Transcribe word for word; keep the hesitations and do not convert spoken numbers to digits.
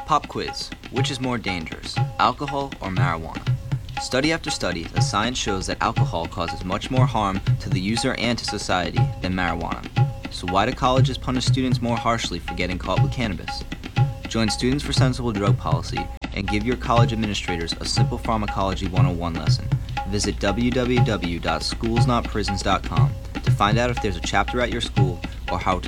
Pop quiz. Which is more dangerous, alcohol or marijuana? Study after study, the science shows that alcohol causes much more harm to the user and to society than marijuana. So why do colleges punish students more harshly for getting caught with cannabis? Join Students for Sensible Drug Policy and give your college administrators a simple pharmacology one oh one lesson. Visit w w w dot schools not prisons dot com to find out if there's a chapter at your school or how to